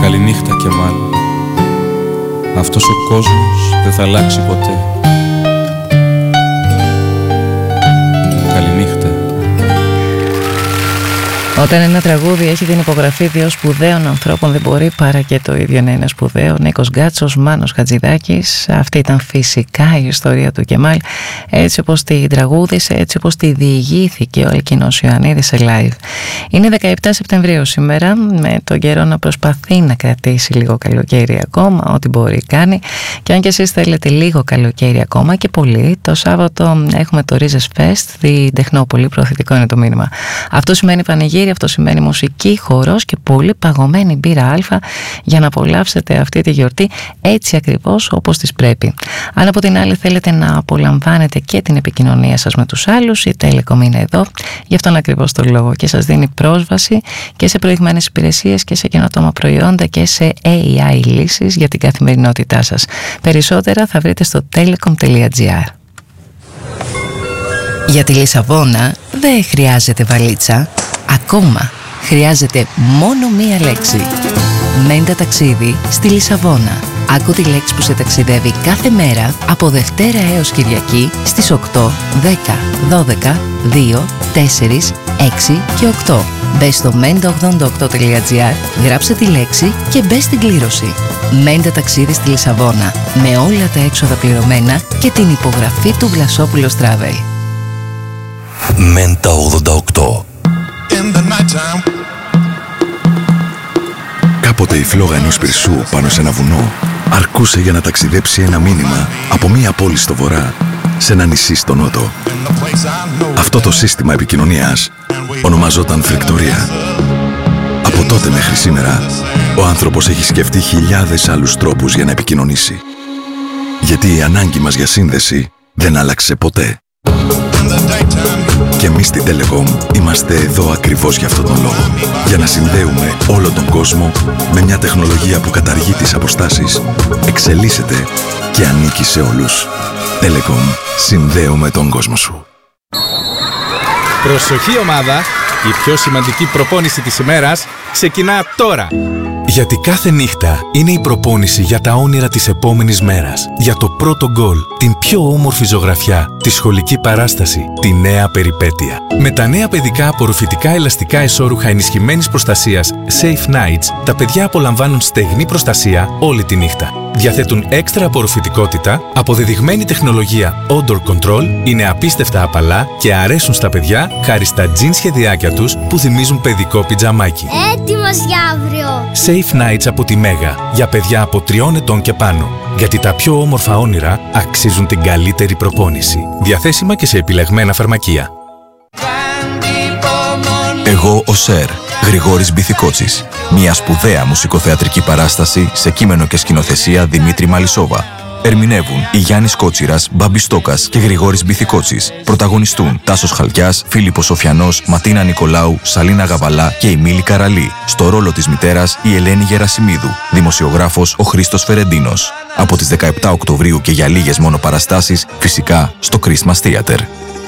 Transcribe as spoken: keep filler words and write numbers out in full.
Καληνύχτα Κεμάλ. Αυτός ο κόσμος δεν θα αλλάξει ποτέ. Καληνύχτα. Όταν ένα τραγούδι έχει την υπογραφή δύο σπουδαίων ανθρώπων, δεν μπορεί παρά και το ίδιο να είναι σπουδαίο. Νίκος Γκάτσος, Μάνος Χατζηδάκης. Αυτή ήταν φυσικά η ιστορία του Κεμάλ, έτσι όπως τη τραγούδισε, έτσι όπως τη διηγήθηκε ο Αλκίνος Ιωαννίδης σε live. Είναι δεκαεπτά Σεπτεμβρίου σήμερα, με τον καιρό να προσπαθεί να κρατήσει λίγο καλοκαίρι ακόμα, ό,τι μπορεί κάνει. Και αν και εσείς θέλετε λίγο καλοκαίρι ακόμα και πολύ, το Σάββατο έχουμε το Ρίζες Fest στη Τεχνόπολη. Προωθητικό είναι το μήνυμα. Αυτό σημαίνει πανηγύρι. Αυτό σημαίνει μουσική, χορός και πολύ παγωμένη μπύρα Α για να απολαύσετε αυτή τη γιορτή έτσι ακριβώς όπως της πρέπει. Αν από την άλλη θέλετε να απολαμβάνετε και την επικοινωνία σας με τους άλλους, η Telecom είναι εδώ γι' αυτόν ακριβώς τον λόγο και σας δίνει πρόσβαση και σε προηγμένες υπηρεσίες και σε καινοτόμα προϊόντα και σε έι άι λύσεις για την καθημερινότητά σας. Περισσότερα θα βρείτε στο telecom τελεία gr. Για τη Λισαβόνα δεν χρειάζεται βαλίτσα. Ακόμα χρειάζεται μόνο μία λέξη. Μέντα ταξίδι στη Λισαβόνα. Άκου τη λέξη που σε ταξιδεύει κάθε μέρα από Δευτέρα έως Κυριακή στις οκτώ, δέκα, δώδεκα, δύο, τέσσερα, έξι και οκτώ. Μπες στο μέντα ογδόντα οκτώ τελεία gr, γράψε τη λέξη και μπες στην κλήρωση. Μέντα ταξίδι στη Λισαβόνα με όλα τα έξοδα πληρωμένα και την υπογραφή του Βλασόπουλος Travel. Μέντα ογδόντα οκτώ. Κάποτε η φλόγα ενός πυρσού πάνω σε ένα βουνό αρκούσε για να ταξιδέψει ένα μήνυμα από μία πόλη στο βορρά σε ένα νησί στο νότο. Αυτό το σύστημα επικοινωνίας ονομαζόταν φρικτορία. Από τότε μέχρι σήμερα ο άνθρωπος έχει σκεφτεί χιλιάδες άλλους τρόπους για να επικοινωνήσει. Γιατί η ανάγκη μας για σύνδεση δεν άλλαξε ποτέ. Και εμείς στην Telecom είμαστε εδώ ακριβώς για αυτόν τον λόγο. Για να συνδέουμε όλο τον κόσμο με μια τεχνολογία που καταργεί τις αποστάσεις, εξελίσσεται και ανήκει σε όλους. Telecom, συνδέουμε τον κόσμο σου. Προσοχή ομάδα, η πιο σημαντική προπόνηση της ημέρας ξεκινά τώρα. Γιατί κάθε νύχτα είναι η προπόνηση για τα όνειρα της επόμενης μέρας. Για το πρώτο γκολ, την πιο όμορφη ζωγραφιά, τη σχολική παράσταση, τη νέα περιπέτεια. Με τα νέα παιδικά απορροφητικά ελαστικά εσώρουχα ενισχυμένης προστασίας Safe Nights, τα παιδιά απολαμβάνουν στεγνή προστασία όλη τη νύχτα. Διαθέτουν έξτρα απορροφητικότητα, αποδεδειγμένη τεχνολογία Odor Control, είναι απίστευτα απαλά και αρέσουν στα παιδιά χάρη στα τζιν σχεδιάκια τους που θυμίζουν παιδικό πιτζαμάκι. Έτοιμος για αύριο! Safe Nights από τη Μέγα, για παιδιά από τριών ετών και πάνω. Γιατί τα πιο όμορφα όνειρα αξίζουν την καλύτερη προπόνηση. Διαθέσιμα και σε επιλεγμένα φαρμακεία. Εγώ ο Σερ, Γρηγόρης Μπιθικότσης. Μια σπουδαία μουσικοθεατρική παράσταση σε κείμενο και σκηνοθεσία Δημήτρη Μαλισσόβα. Ερμηνεύουν η Γιάννης Κότσιρας, Μπάμπης Στόκας και Γρηγόρης Μπιθικότσης. Πρωταγωνιστούν Τάσος Χαλκιάς, Φίλιππος Σοφιανός, Ματίνα Νικολάου, Σαλίνα Γαβαλά και η Μίλη Καραλή. Στο ρόλο της μητέρας η Ελένη Γερασιμίδου. Δημοσιογράφος ο Χρήστος Φερεντίνος. Από τις δεκαεπτά Οκτωβρίου και για λίγες μόνο παραστάσεις, φυσικά στο Christmas Theater.